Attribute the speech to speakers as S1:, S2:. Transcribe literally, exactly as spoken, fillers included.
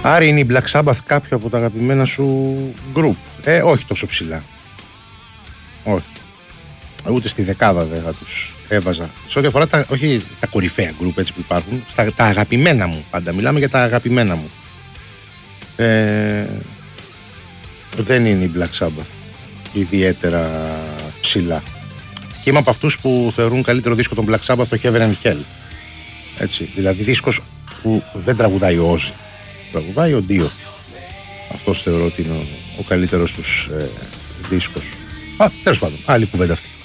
S1: Άρα είναι η Black Sabbath κάποιο από τα αγαπημένα σου group? Ε, όχι τόσο ψηλά. Όχι. Ούτε στη δεκάδα δεν θα τους έβαζα. Σε ό,τι αφορά τα, όχι τα κορυφαία group έτσι που υπάρχουν, στα, τα αγαπημένα μου πάντα. Μιλάμε για τα αγαπημένα μου. Ε, δεν είναι η Black Sabbath ιδιαίτερα ψηλά. Και είμαι από αυτούς που θεωρούν καλύτερο δίσκο τον Black Sabbath το Heaven and Hell. Έτσι, δηλαδή δίσκος που δεν τραγουδάει ο Ozzy, τραγουδάει ο Dio. Αυτός θεωρώ ότι είναι ο, ο καλύτερος τους ε, δίσκος. Α, τέλος πάντων, άλλη κουβέντα αυτή.